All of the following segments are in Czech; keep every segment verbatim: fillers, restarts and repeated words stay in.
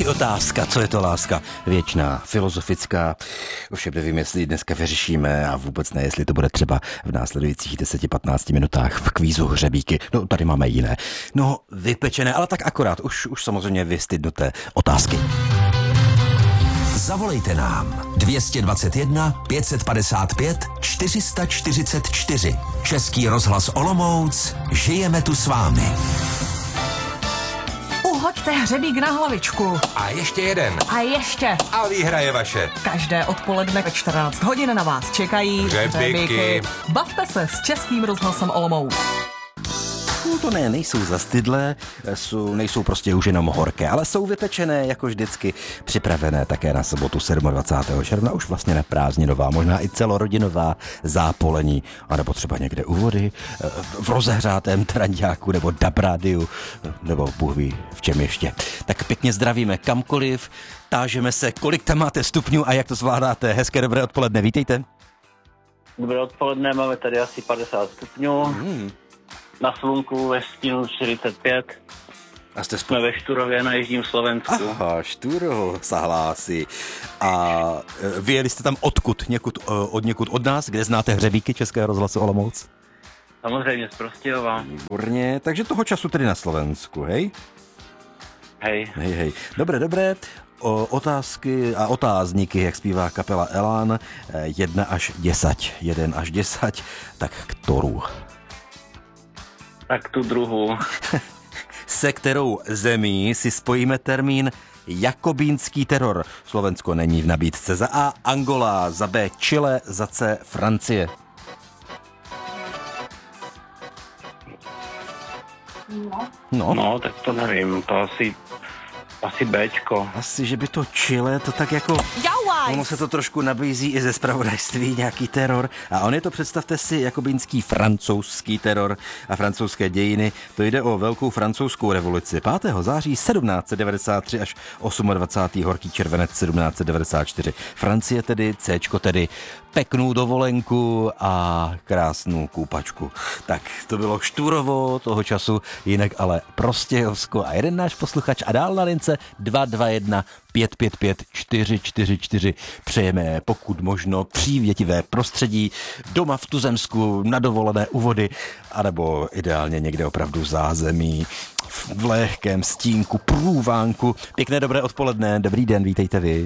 taky otázka, co je to láska? Věčná, filozofická. Ovšem nevím, jestli dneska vyřešíme a vůbec ne, jestli to bude třeba v následujících deset patnáct minutách v kvízu Hřebíky. No, tady máme jiné. No, vypečené, ale tak akorát. Už, už samozřejmě vystydnuté otázky. Zavolejte nám dvě stě dvacet jedna pět padesát pět čtyři sta čtyřicet čtyři. Český rozhlas Olomouc, žijeme tu s vámi. Uhoďte hřebík na hlavičku. A ještě jeden. A ještě. A výhra je vaše. Každé odpoledne ve čtrnáct hodin na vás čekají hřebíky. Bavte se s Českým rozhlasem Olomouc. No to ne, nejsou zastydlé, jsou, nejsou prostě už jenom horké, ale jsou vypečené, jako vždycky, připravené také na sobotu dvacátého sedmého června, už vlastně na prázdninová, možná i celorodinová zápolení, anebo třeba někde u vody, v rozehřátém tranďáku, nebo dabrádiu, nebo Bůh ví v čem ještě. Tak pěkně zdravíme kamkoliv, tážeme se, kolik tam máte stupňů a jak to zvládáte. Hezké dobré odpoledne, vítejte. Dobré odpoledne, máme tady asi padesát stupňů. Hmm. Na slunku ve stínu čtyřicet pět. A jste Jsme ve Šturově na jižním Slovensku. Aha, Štúrov sa hlásí. A vyjeli jste tam odkud? Někud, od někud od nás, kde znáte Hřebíky Českého rozhlasu Olomouc? Samozřejmě z Prostějova. Výborně, takže toho času tedy na Slovensku, hej? Hej. Hej, hej. Dobré, dobré. O, otázky a otázníky, jak zpívá kapela Elán, jedna až desať. Jeden až desať, tak ktorú? Tak tu druhou. Se kterou zemí si spojíme termín jakobínský teror? Slovensko není v nabídce. Za A Angola, za B Chile, za C Francie. No. No, no tak to nevím, to asi, asi Bčko. Asi, že by to Chile, to tak jako... Ono se to trošku nabízí i ze zpravodajství, nějaký teror. A on je to, představte si, jakobínský francouzský teror a francouzské dějiny. To jde o velkou francouzskou revoluci. pátého září sedmnáct set devadesát tři až dvacátého osmého horký červenec sedmnáct set devadesát čtyři. Francie tedy, Cčko tedy, peknou dovolenku a krásnou koupačku. Tak to bylo Štúrovo toho času, jinak ale Prostějovsko a jeden náš posluchač a dál na lince dva dva jedna pět pět pět čtyři čtyři čtyři. Přejeme pokud možno přívětivé prostředí doma v tuzemsku, na dovolené u vody, anebo ideálně někde opravdu v zázemí, v lehkém stínku, průvánku. Pěkné dobré odpoledne, dobrý den, vítejte vy.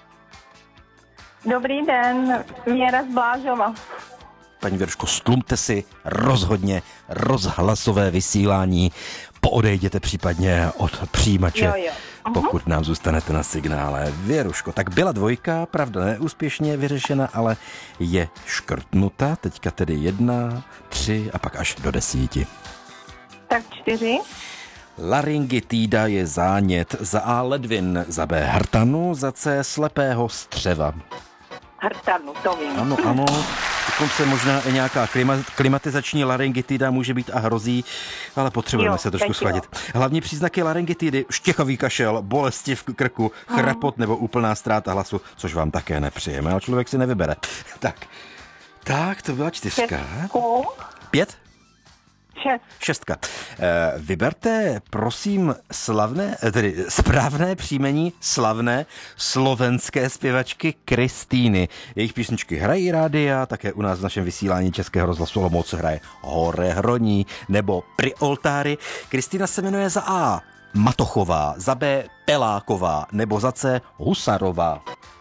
Dobrý den, Věra z Blážova. Paní Věruško, stlumte si rozhodně rozhlasové vysílání, poodejděte případně od přijímače, jo, jo. pokud nám zůstanete na signále. Věruško, tak byla dvojka, pravda neúspěšně vyřešena, ale je škrtnuta, teďka tedy jedna, tři a pak až do desíti. Tak čtyři. Laryngitída je zánět, za A ledvin, za B hrtanu, za C slepého střeva. Hrtanu, to vím. Ano, ano, dokonce možná i nějaká klima, klimatizační laryngitida může být a hrozí, ale potřebujeme jo, se trošku schladit. Hlavní příznaky laryngitidy, štěchavý kašel, bolesti v krku, chrapot nebo úplná ztráta hlasu, což vám také nepřijeme, ale člověk si nevybere. Tak, tak to byla čtyřka. Šestku. Pět? Šest. Šestka. E, vyberte, prosím, slavné, tedy správné příjmení slavné slovenské zpěvačky Kristýny. Jejich písničky hrají rádia, také u nás v našem vysílání Českého rozhlasu Olomouc hraje Hore hroní nebo Pri oltári. Kristýna se jmenuje za A Matochová, za B Peláková nebo za C Husarová.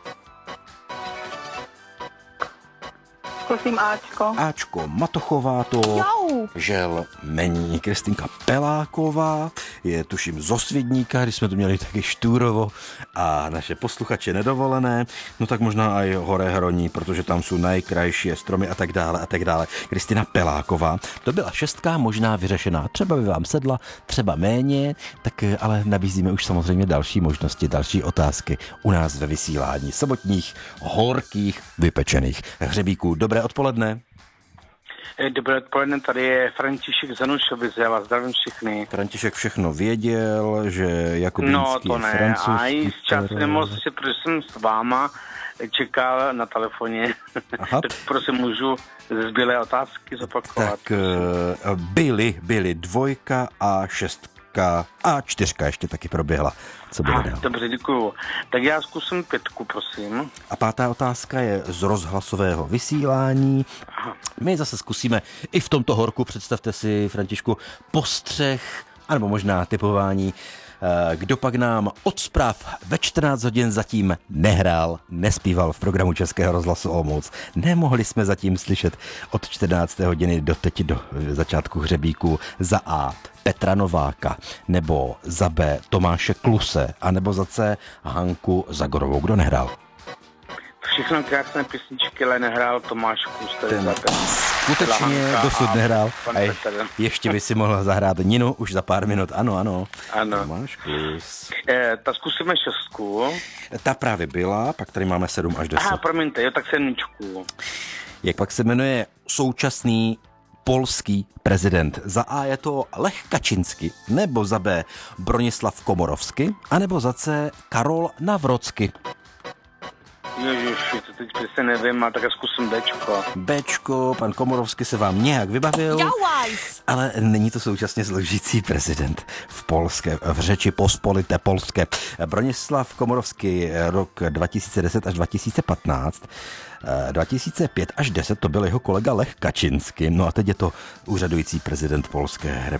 Zkusím Ačko. Ačko Matochová to Jau. žel není. Kristýnka Peláková je tuším z Osvědníka, když jsme tu měli taky Štúrovo a naše posluchače nedovolené, no tak možná i Hore hroní, protože tam jsou nejkrajší stromy a tak dále a tak dále. Kristýna Peláková, to byla šestka, možná vyřešená. Třeba by vám sedla, třeba méně, tak ale nabízíme už samozřejmě další možnosti, další otázky u nás ve vysílání sobotních, horkých, vypečených hřebíků. Dobré odpoledne. Dobré odpoledne, tady je František Zanušovic, já vás zdravím všichni. František všechno věděl, že jakobínský no, to ne. francouzský... A i čas nemohl si, protože jsem s váma čekal na telefoně. Aha. Tak prosím, můžu zbylé otázky zopakovat. Tak byly, byly dvojka a šestka. trojka a čtyřka ještě taky proběhla. Co bude dál? Dobře, děkuju. Tak já zkusím pětku, prosím. A pátá otázka je z rozhlasového vysílání. My zase zkusíme i v tomto horku, představte si, Františku, postřeh, anebo možná typování. Kdo pak nám od zpráv ve čtrnáct hodin zatím nehrál, nespíval v programu Českého rozhlasu Olomouc. Nemohli jsme zatím slyšet od čtrnácté hodiny do teď do začátku hřebíku za A Petra Nováka, nebo za B Tomáše Kluse, anebo za C Hanku Zagorovou. Kdo nehrál? Všechno krásné písničky, ale nehrál Tomáš Klus. Ten skutečně dosud nehrál. A je, ještě by si mohla zahrát Ninu už za pár minut. Ano, ano. Ano. Tomáš Klus. E, ta zkusíme šestku. Ta právě byla, pak tady máme sedm až deset. Aha, promiňte, jo, tak sedmičku. Jak pak se jmenuje současný polský prezident? Za A je to Lech Kaczyński, nebo za B Bronislav Komorovsky, anebo za C Karol Nawrocki. Ježiši, to teď přesně nevím, a tak já zkusím Bčko. Bčko, pan Komorovsky se vám nějak vybavil, ale není to současně sloužící prezident v polské, v řeči pospolité polské. Bronislav Komorovský rok dva tisíce deset až dva tisíce patnáct, dva tisíce pět až deset to byl jeho kolega Lech Kaczyński, no a teď je to úřadující prezident Polské republiky.